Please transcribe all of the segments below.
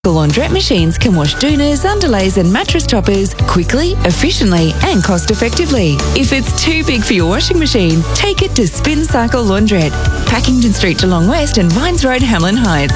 Laundrette machines can wash doonas, underlays and mattress toppers quickly, efficiently and cost-effectively. If it's too big for your washing machine, take it to Spin Cycle Laundrette. Packington Street, Geelong West and Vines Road, Hamlin Heights.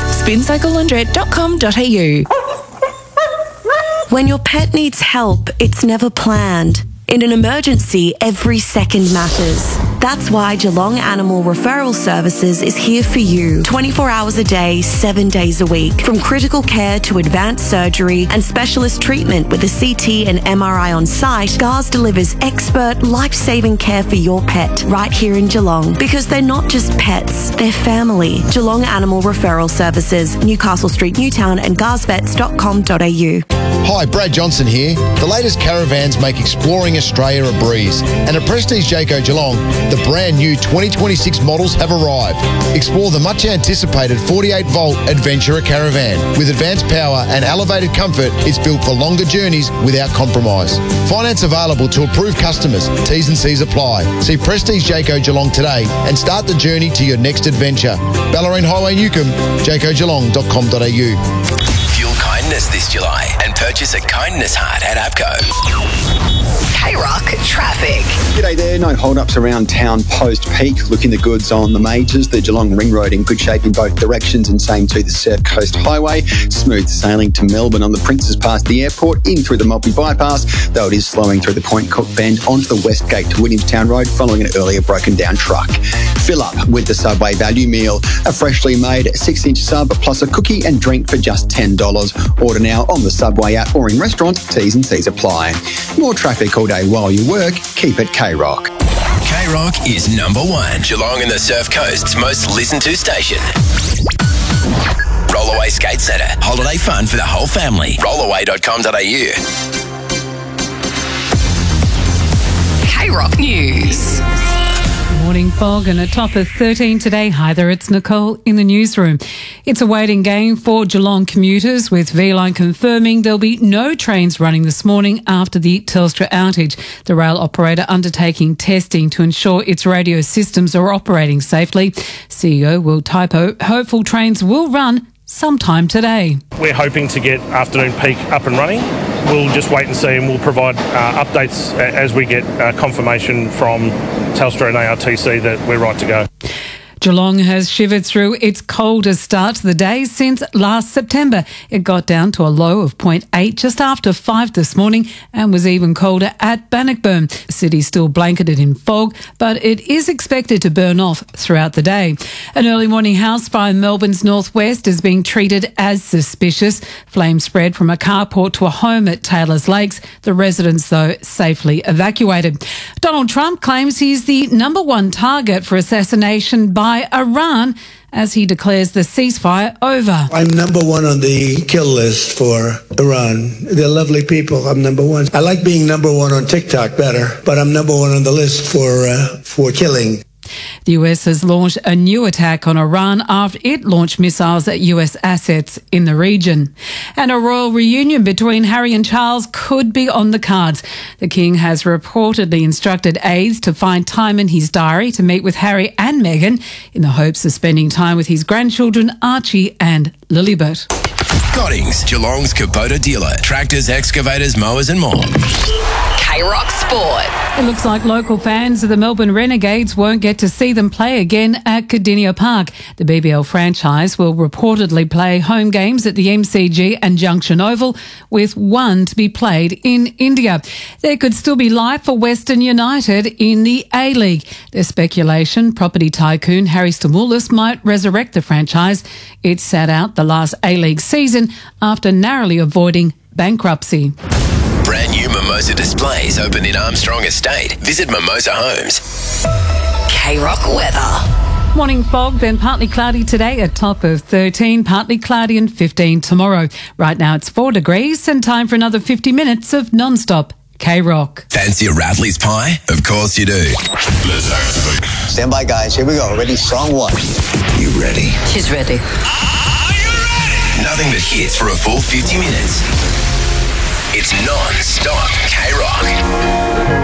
spincyclelaundrette.com.au. When your pet needs help, it's never planned. In an emergency, every second matters. That's why Geelong Animal Referral Services is here for you 24 hours a day, 7 days a week. From critical care to advanced surgery and specialist treatment with a CT and MRI on site, GARS delivers expert, life-saving care for your pet right here in Geelong. Because they're not just pets, they're family. Geelong Animal Referral Services, Newcastle Street, Newtown and garsvets.com.au. Hi, Brad Johnson here. The latest caravans make exploring Australia a breeze. And at Prestige Jayco Geelong, the brand new 2026 models have arrived. Explore the much anticipated 48-volt Adventurer Caravan. With advanced power and elevated comfort, it's built for longer journeys without compromise. Finance available to approved customers. T's and C's apply. See Prestige Jayco Geelong today and start the journey to your next adventure. Ballerine Highway, Newcomb, jaycogeelong.com.au. Kindness this July and purchase a kindness heart at APCO. K-Rock traffic. G'day there, no hold-ups around town post-peak. Looking the goods on the majors. The Geelong Ring Road in good shape in both directions and same to the Surf Coast Highway. Smooth sailing to Melbourne on the Princes past the airport, in through the Maltby bypass, though it is slowing through the Point Cook Bend onto the West Gate to Williamstown Road following an earlier broken down truck. Fill up with the Subway value meal. A freshly made 6-inch sub plus a cookie and drink for just $10. Order now on the Subway app or in restaurant. T's and C's apply. More traffic all day while you work. Keep it K-Rock. K-Rock is number one. Geelong and the Surf Coast's most listened to station. Rollaway Skate Centre. Holiday fun for the whole family. Rollaway.com.au. K-Rock News. Morning fog and a top of 13 today. Hi there, it's Nicole in the newsroom. It's a waiting game for Geelong commuters, with V-Line confirming there'll be no trains running this morning after the Telstra outage. The rail operator undertaking testing to ensure its radio systems are operating safely. CEO Will Typo hopeful trains will run sometime today. We're hoping to get afternoon peak up and running. We'll just wait and see, and we'll provide updates as we get confirmation from Telstra and ARTC that we're right to go. Geelong has shivered through its coldest start to the day since last September. It got down to a low of 0.8 just after 5 this morning and was even colder at Bannockburn. The city still blanketed in fog, but it is expected to burn off throughout the day. An early morning house fire in Melbourne's northwest is being treated as suspicious. Flames spread from a carport to a home at Taylor's Lakes. The residents, though, safely evacuated. Donald Trump claims he's the number one target for assassination by Iran as he declares the ceasefire over. I'm number one on the kill list for Iran. They're lovely people. I'm number one. I like being number one on TikTok better, but I'm number one on the list for killing. The US has launched a new attack on Iran after it launched missiles at US assets in the region. And a royal reunion between Harry and Charles could be on the cards. The King has reportedly instructed aides to find time in his diary to meet with Harry and Meghan in the hopes of spending time with his grandchildren Archie and Lilibet. Goddings, Geelong's Kubota dealer. Tractors, excavators, mowers and more. K-Rock Sport. It looks like local fans of the Melbourne Renegades won't get to see them play again at Cardinia Park. The BBL franchise will reportedly play home games at the MCG and Junction Oval, with one to be played in India. There could still be life for Western United in the A-League. There's speculation property tycoon Harry Stamoulis might resurrect the franchise. It sat out the last A-League season after narrowly avoiding bankruptcy. Brand new Mimosa displays open in Armstrong Estate. Visit Mimosa Homes. K-Rock weather. Morning fog, then partly cloudy today, a top of 13, partly cloudy and 15 tomorrow. Right now it's 4 degrees and time for another 50 minutes of non-stop K-Rock. Fancy a Rattleys pie? Of course you do. Let's activate. Stand by, guys. Here we go. Ready? Song one. You ready? She's ready. Are you ready? Nothing but hits for a full 50 minutes. It's non-stop K-Rock.